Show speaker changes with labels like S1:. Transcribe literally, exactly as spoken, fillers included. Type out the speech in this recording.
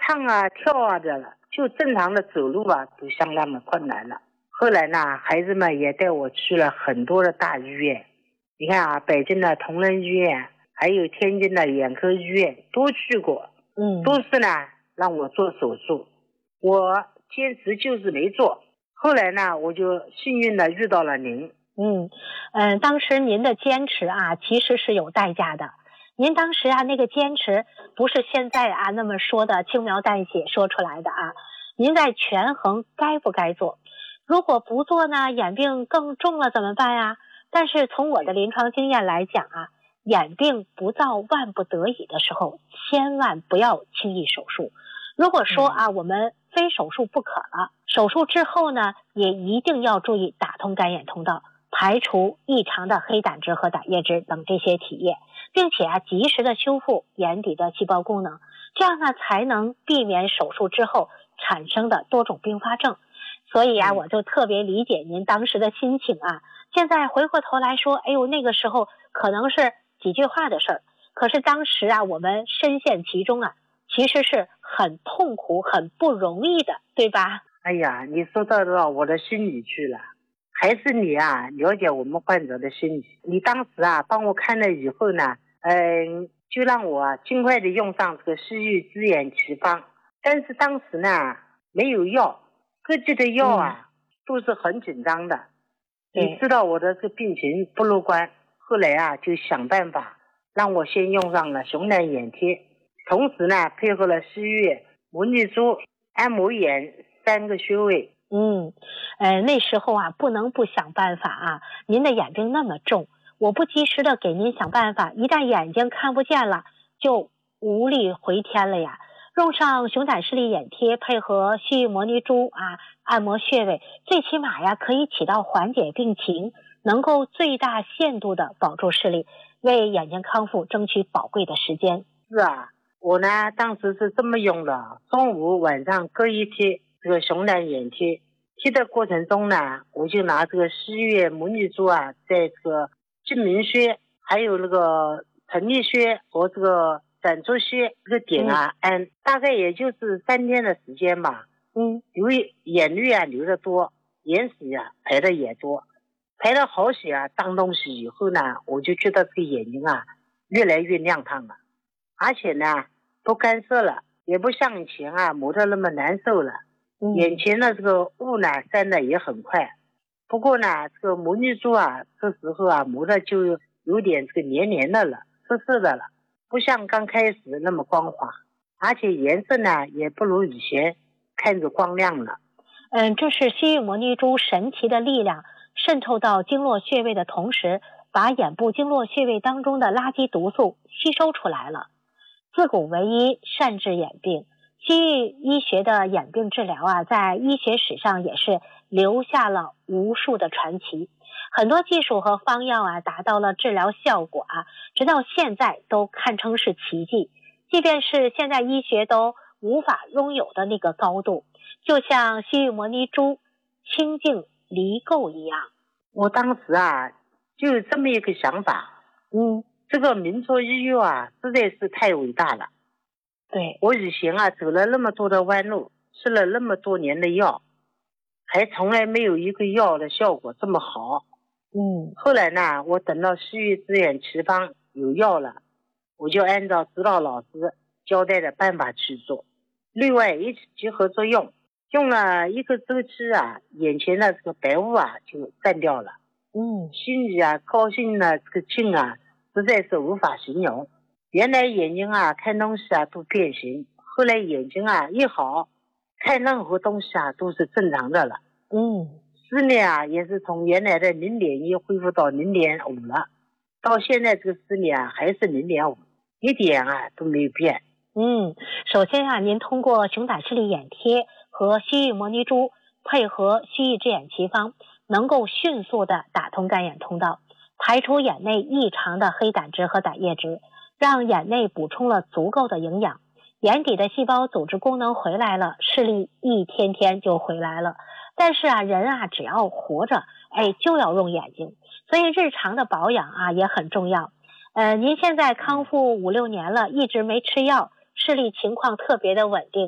S1: 唱啊跳啊的了，就正常的走路啊都相当的困难了。后来呢，孩子们也带我去了很多的大医院，你看啊，北京的同仁医院还有天津的眼科医院都去过，
S2: 嗯，
S1: 都是呢让我做手术，我坚持就是没做。后来呢，我就幸运的遇到了您。
S2: 嗯嗯、呃，当时您的坚持啊，其实是有代价的。您当时啊，那个坚持不是现在啊那么说的轻描淡写说出来的啊。您在权衡该不该做，如果不做呢，眼病更重了怎么办啊？但是从我的临床经验来讲啊，眼病不到万不得已的时候，千万不要轻易手术。如果说啊，我们非手术不可了，手术之后呢，也一定要注意打通干眼通道，排除异常的黑胆汁和胆液质等这些体液，并且啊，及时的修复眼底的细胞功能，这样呢，才能避免手术之后产生的多种并发症。所以啊，我就特别理解您当时的心情啊。现在回过头来说，哎呦，那个时候可能是几句话的事儿，可是当时啊，我们深陷其中啊，其实是很痛苦、很不容易的，对吧？
S1: 哎呀，你说到了我的心里去了。还是你啊，了解我们患者的心理。你当时啊，帮我看了以后呢，嗯，就让我啊尽快的用上这个西域支眼奇方。但是当时呢，没有药，各地的药啊、嗯、都是很紧张的。你知道我的这个病情不乐观，后来啊就想办法让我先用上了熊胆眼贴，同时呢配合了西域摩尼珠、按摩眼三个穴位。
S2: 嗯，呃，那时候啊，不能不想办法啊。您的眼病那么重，我不及时的给您想办法，一旦眼睛看不见了，就无力回天了呀。用上熊胆视力眼贴，配合西域摩尼珠啊，按摩穴位，最起码呀，可以起到缓解病情，能够最大限度的保住视力，为眼睛康复争取宝贵的时间。
S1: 是啊，我呢当时是这么用的，中午晚上各一贴这个熊胆眼贴。贴的过程中呢，我就拿这个西域摩尼珠啊，在这个睛明穴还有那个承力穴和这个胆足穴这个点啊按、嗯、大概也就是三天的时间吧。嗯，流眼泪啊流得多，眼屎啊排的也多，排的好些啊脏东西以后呢，我就觉得这个眼睛啊越来越亮堂了，而且呢不干涩了，也不像以前啊磨得那么难受了。嗯、眼前的这个雾呢散的也很快。不过呢这个摩尼珠啊这时候啊磨的就有点这个黏黏的了，涩涩的了，不像刚开始那么光滑，而且颜色呢也不如以前看着光亮了。
S2: 嗯，这是西域摩尼珠神奇的力量渗透到经络穴位的同时，把眼部经络穴位当中的垃圾毒素吸收出来了。自古为医，善治眼病。西域医学的眼病治疗啊，在医学史上也是留下了无数的传奇。很多技术和方药啊，达到了治疗效果啊，直到现在都堪称是奇迹。即便是现在医学都无法拥有的那个高度，就像西域摩尼珠清净离垢一样。
S1: 我当时啊，就有这么一个想法，嗯，这个民族医药啊，实在是太伟大了。
S2: 对，
S1: 我以前啊走了那么多的弯路，吃了那么多年的药，还从来没有一个药的效果这么好。嗯，后来呢，我等到西域支眼奇方有药了，我就按照指导老师交代的办法去做。另外一起结合作用，用了一个周期啊，眼前的这个白雾啊就散掉了。嗯，心里啊高兴的这个劲啊，实在是无法形容。原来眼睛啊看东西啊都变形，后来眼睛啊一好，看任何东西啊都是正常的了。嗯，视力啊也是从原来的零点一恢复到零点五了，到现在这个视力啊还是零点五，一点啊都没有变。
S2: 嗯，首先啊，您通过熊胆视力眼贴和西域摩尼珠配合西域支眼奇方，能够迅速的打通干眼通道，排除眼内异常的黑胆汁和胆液质，让眼内补充了足够的营养，眼底的细胞组织功能回来了，视力一天天就回来了。但是啊，人啊只要活着，哎，就要用眼睛，所以日常的保养啊也很重要。呃，您现在康复五六年了，一直没吃药，视力情况特别的稳定。